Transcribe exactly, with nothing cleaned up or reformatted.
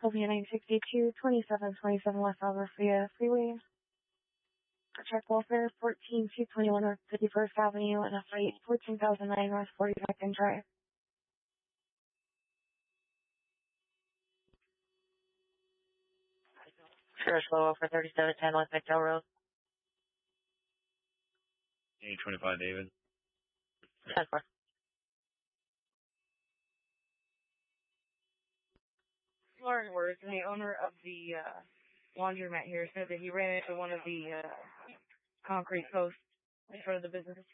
Sylvia nine sixty-two, twenty-seven twenty-seven West Alberta Freeway. Check welfare, fourteen two twenty-one North fifty-first Avenue, and a freight, fourteen thousand nine North forty-second Drive. Sure, slow for thirty-seven ten West McDowell Road. eight twenty-five David. ten four. Lauren Worth, the owner of the uh, laundromat here, said that he ran into one of the uh, concrete posts in front of the business.